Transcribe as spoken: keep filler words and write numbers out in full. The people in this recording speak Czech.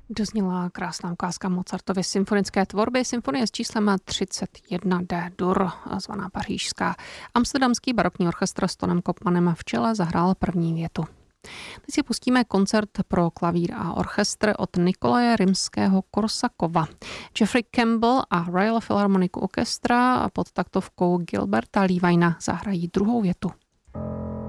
Dozněla krásná ukázka Mozartovy symfonické tvorby, symfonie s číslem třicet jedna D-dur, zvaná Pařížská. Amsterdamský barokní orchestr s Tonem Kopmanem v čele zahrál první větu. Teď si pustíme koncert pro klavír a orchestr od Nikolaje Rimského-Korsakova. Jeffrey Campbell a Royal Philharmonic Orchestra pod taktovkou Gilberta Leavina zahrají druhou větu.